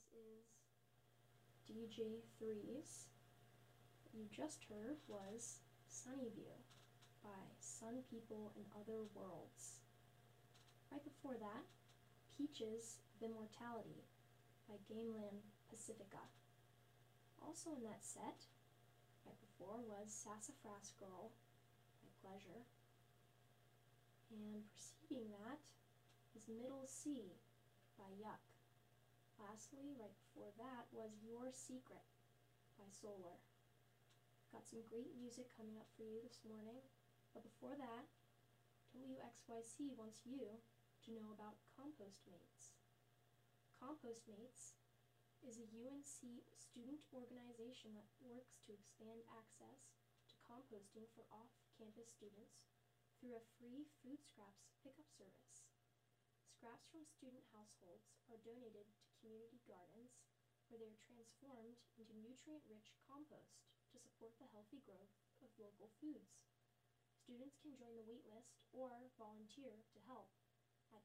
is DJ Threes. What you just heard was Sunnyview by Sun People and Other Worlds. Right before that, Peaches of Immortality by Gameland Pacifica. Also in that set, right before, was Sassafras Girl by Pleasure. And preceding that is Middle C by Yuck. Lastly, right before that, was Your Secret by Solar. Got some great music coming up for you this morning, but before that, WXYC wants you to know about Compost Mates. Compost Mates is a UNC student organization that works to expand access to composting for off-campus students through a free food scraps pickup service. Scraps from student households are donated to community gardens where they are transformed into nutrient-rich compost to support the healthy growth of local foods. Students can join the waitlist or volunteer to help at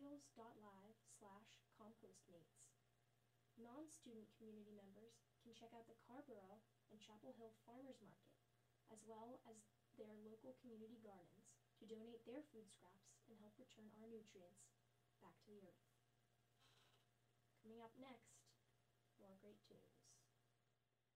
tarheels.live/compostmates. Non-student community members can check out the Carborough and Chapel Hill Farmers Market, as well as their local community gardens, to donate their food scraps and help return our nutrients back to the earth. Coming up next, more great tunes.